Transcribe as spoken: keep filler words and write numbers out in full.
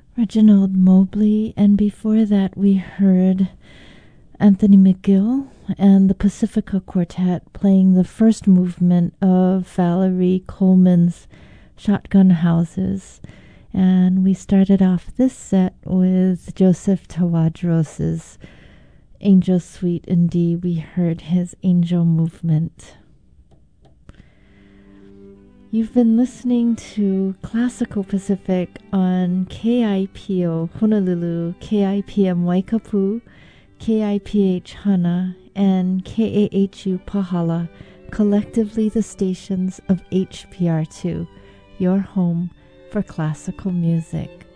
Reginald Mobley, and before that we heard Anthony McGill and the Pacifica Quartet playing the first movement of Valerie Coleman's Shotgun Houses. And we started off this set with Joseph Tawadros's Angel Suite in D. We heard his Angel Movement. You've been listening to Classical Pacific on K I P O Honolulu, K I P M Waikapu, K I P H Hana, and K A H U Pahala, collectively the stations of H P R two, your home for classical music.